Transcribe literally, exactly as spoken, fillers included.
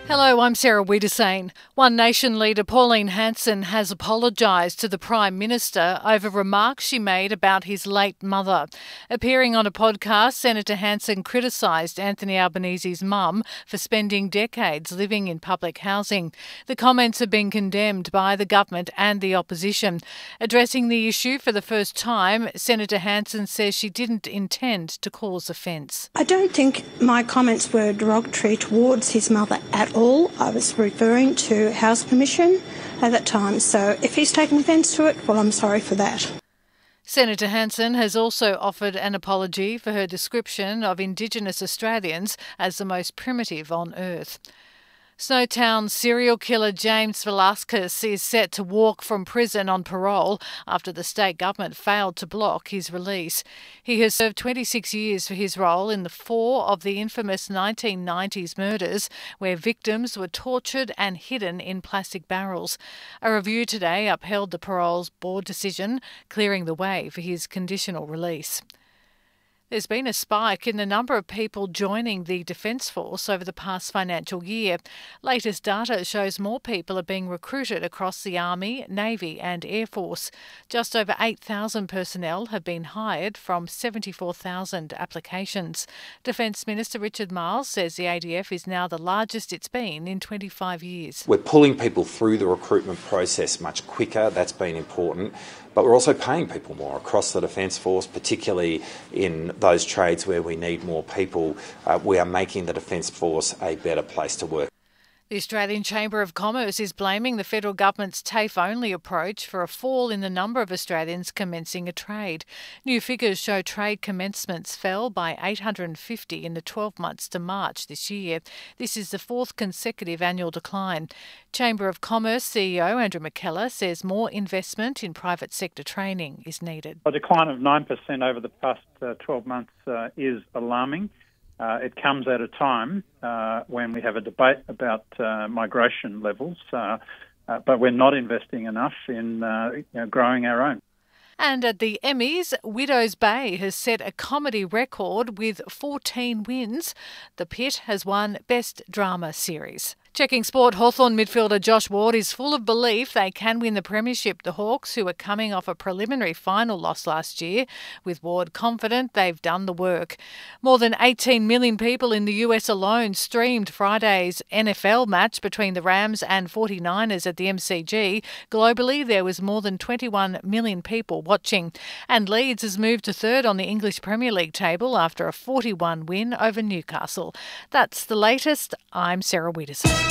Hello, I'm Sarah Wiedersane. One Nation leader Pauline Hanson has apologised to the Prime Minister over remarks she made about his late mother. Appearing on a podcast, Senator Hanson criticised Anthony Albanese's mum for spending decades living in public housing. The comments have been condemned by the government and the opposition. Addressing the issue for the first time, Senator Hanson says she didn't intend to cause offence. I don't think my comments were derogatory towards his mother at all. I was referring to House permission at that time, so if he's taken offence to it, well, I'm sorry for that. Senator Hanson has also offered an apology for her description of Indigenous Australians as the most primitive on Earth. Snowtown serial killer James Velasquez is set to walk from prison on parole after the state government failed to block his release. He has served twenty-six years for his role in the four of the infamous nineteen nineties murders where victims were tortured and hidden in plastic barrels. A review today upheld the parole's board decision, clearing the way for his conditional release. There's been a spike in the number of people joining the Defence Force over the past financial year. Latest data shows more people are being recruited across the Army, Navy and Air Force. Just over eight thousand personnel have been hired from seventy-four thousand applications. Defence Minister Richard Marles says the A D F is now the largest it's been in twenty-five years. We're pulling people through the recruitment process much quicker. That's been important. But we're also paying people more across the Defence Force, particularly in those trades where we need more people. Uh, we are making the Defence Force a better place to work. The Australian Chamber of Commerce is blaming the federal government's TAFE-only approach for a fall in the number of Australians commencing a trade. New figures show trade commencements fell by eight hundred fifty in the twelve months to March this year. This is the fourth consecutive annual decline. Chamber of Commerce C E O Andrew McKellar says more investment in private sector training is needed. A decline of nine percent over the past uh, twelve months uh, is alarming. Uh, it comes at a time uh, when we have a debate about uh, migration levels, uh, uh, but we're not investing enough in uh, you know, growing our own. And at the Emmys, Widows Bay has set a comedy record with fourteen wins. The Pit has won Best Drama Series. Checking sport, Hawthorn midfielder Josh Ward is full of belief they can win the premiership. The Hawks, who are coming off a preliminary final loss last year, with Ward confident they've done the work. More than eighteen million people in the U S alone streamed Friday's N F L match between the Rams and forty-niners at the M C G. Globally, there was more than twenty-one million people watching. And Leeds has moved to third on the English Premier League table after a forty-one win over Newcastle. That's the latest. I'm Sarah Wiedersone.